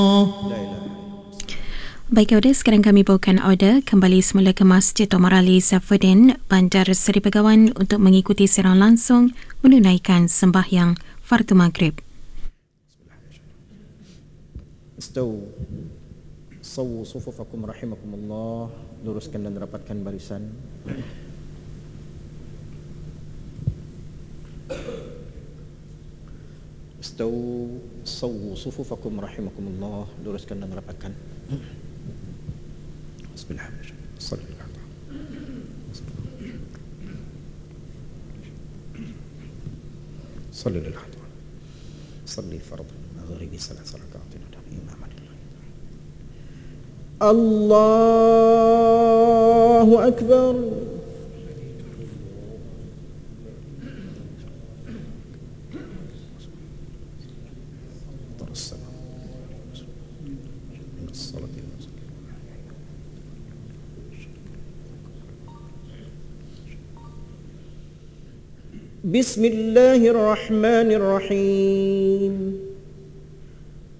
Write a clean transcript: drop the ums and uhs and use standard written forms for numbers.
Baik order, sekarang kami bawakan order kembali semula ke Masjid Omar Ali Saifuddin, Bandar Seri Begawan untuk mengikuti siaran langsung menunaikan sembahyang Fardu Maghrib. Istaw sawu sufufakum rahimakumullah. Luruskan dan rapatkan barisan. Istaw sawu sufufakum rahimakumullah. Luruskan dan rapatkan. Bismillahirrahmanirrahim. صلي للحضور صلي فرض المغرب 3 ركعات ودع إماما لله. الله أكبر. بسم الله الرحمن الرحيم.